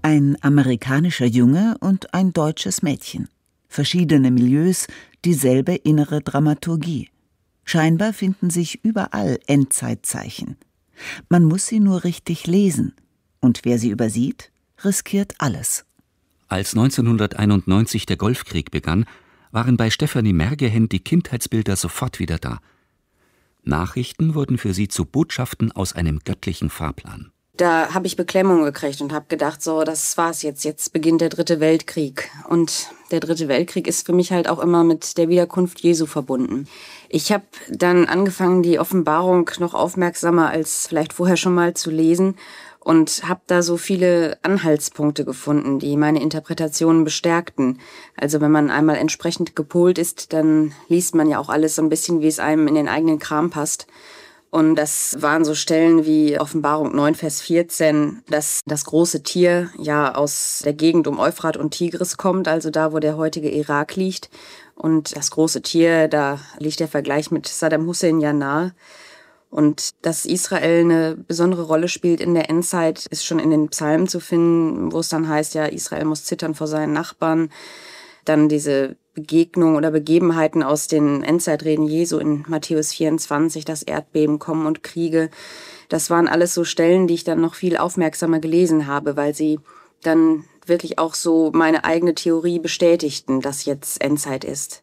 Ein amerikanischer Junge und ein deutsches Mädchen. Verschiedene Milieus, dieselbe innere Dramaturgie. Scheinbar finden sich überall Endzeitzeichen. Man muss sie nur richtig lesen. Und wer sie übersieht, riskiert alles. Als 1991 der Golfkrieg begann, waren bei Stefanie Mergehen die Kindheitsbilder sofort wieder da. Nachrichten wurden für sie zu Botschaften aus einem göttlichen Fahrplan. Da habe ich Beklemmung gekriegt und habe gedacht, so, das war's jetzt. Jetzt beginnt der 3. Weltkrieg. Und der 3. Weltkrieg ist für mich halt auch immer mit der Wiederkunft Jesu verbunden. Ich habe dann angefangen, die Offenbarung noch aufmerksamer als vielleicht vorher schon mal zu lesen und habe da so viele Anhaltspunkte gefunden, die meine Interpretationen bestärkten. Also wenn man einmal entsprechend gepolt ist, dann liest man ja auch alles so ein bisschen, wie es einem in den eigenen Kram passt. Und das waren so Stellen wie Offenbarung 9, Vers 14, dass das große Tier ja aus der Gegend um Euphrat und Tigris kommt, also da, wo der heutige Irak liegt. Und das große Tier, da liegt der Vergleich mit Saddam Hussein ja nahe. Und dass Israel eine besondere Rolle spielt in der Endzeit, ist schon in den Psalmen zu finden, wo es dann heißt, ja, Israel muss zittern vor seinen Nachbarn. Dann diese Begegnungen oder Begebenheiten aus den Endzeitreden Jesu in Matthäus 24, das Erdbeben, Kommen und Kriege. Das waren alles so Stellen, die ich dann noch viel aufmerksamer gelesen habe, weil sie dann wirklich auch so meine eigene Theorie bestätigten, dass jetzt Endzeit ist.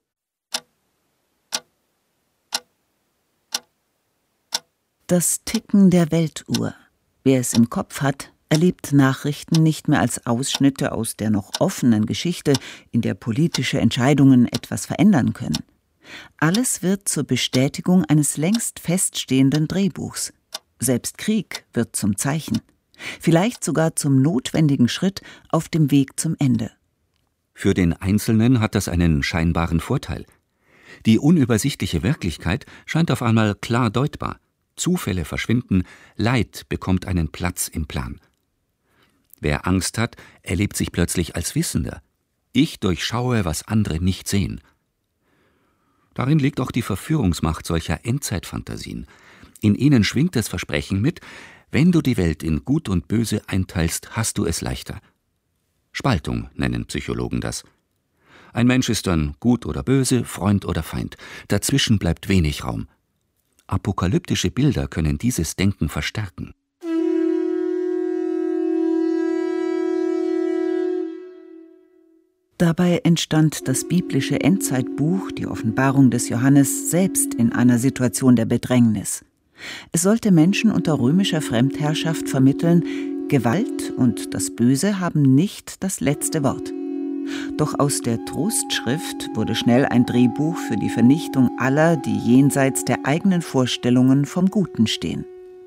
Das Ticken der Weltuhr. Wer es im Kopf hat, erlebt Nachrichten nicht mehr als Ausschnitte aus der noch offenen Geschichte, in der politische Entscheidungen etwas verändern können. Alles wird zur Bestätigung eines längst feststehenden Drehbuchs. Selbst Krieg wird zum Zeichen. Vielleicht sogar zum notwendigen Schritt auf dem Weg zum Ende. Für den Einzelnen hat das einen scheinbaren Vorteil. Die unübersichtliche Wirklichkeit scheint auf einmal klar deutbar. Zufälle verschwinden, Leid bekommt einen Platz im Plan. Wer Angst hat, erlebt sich plötzlich als Wissender. Ich durchschaue, was andere nicht sehen. Darin liegt auch die Verführungsmacht solcher Endzeitfantasien. In ihnen schwingt das Versprechen mit, wenn du die Welt in Gut und Böse einteilst, hast du es leichter. Spaltung nennen Psychologen das. Ein Mensch ist dann gut oder böse, Freund oder Feind. Dazwischen bleibt wenig Raum. Apokalyptische Bilder können dieses Denken verstärken. Dabei entstand das biblische Endzeitbuch, die Offenbarung des Johannes, selbst in einer Situation der Bedrängnis. Es sollte Menschen unter römischer Fremdherrschaft vermitteln, Gewalt und das Böse haben nicht das letzte Wort. Doch aus der Trostschrift wurde schnell ein Drehbuch für die Vernichtung aller, die jenseits der eigenen Vorstellungen vom Guten stehen.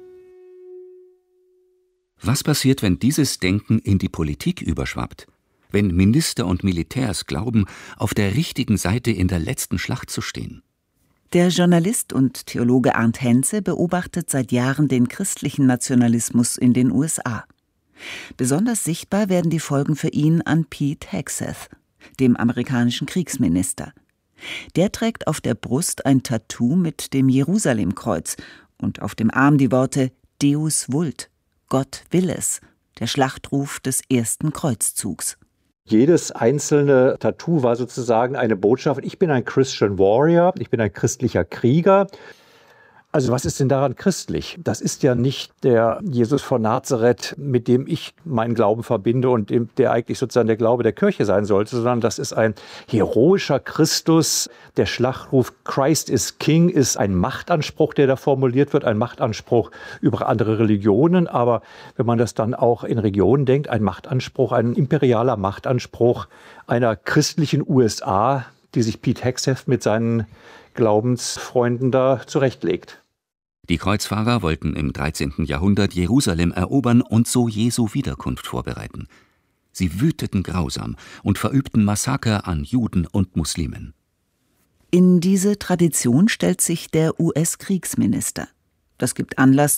Was passiert, wenn dieses Denken in die Politik überschwappt? Wenn Minister und Militärs glauben, auf der richtigen Seite in der letzten Schlacht zu stehen? Der Journalist und Theologe Arndt Henze beobachtet seit Jahren den christlichen Nationalismus in den USA. Besonders sichtbar werden die Folgen für ihn an Pete Hegseth, dem amerikanischen Kriegsminister. Der trägt auf der Brust ein Tattoo mit dem Jerusalemkreuz und auf dem Arm die Worte Deus vult, Gott will es, der Schlachtruf des ersten Kreuzzugs. Jedes einzelne Tattoo war sozusagen eine Botschaft. Ich bin ein Christian Warrior, ich bin ein christlicher Krieger. Also was ist denn daran christlich? Das ist ja nicht der Jesus von Nazareth, mit dem ich meinen Glauben verbinde und der eigentlich sozusagen der Glaube der Kirche sein sollte, sondern das ist ein heroischer Christus. Der Schlachtruf Christ is King ist ein Machtanspruch, der da formuliert wird, ein Machtanspruch über andere Religionen. Aber wenn man das dann auch in Regionen denkt, ein Machtanspruch, ein imperialer Machtanspruch einer christlichen USA, die sich Pete Hegseth mit seinen Glaubensfreunden da zurechtlegt. Die Kreuzfahrer wollten im 13. Jahrhundert Jerusalem erobern und so Jesu Wiederkunft vorbereiten. Sie wüteten grausam und verübten Massaker an Juden und Muslimen. In diese Tradition stellt sich der US-Kriegsminister. Das gibt Anlass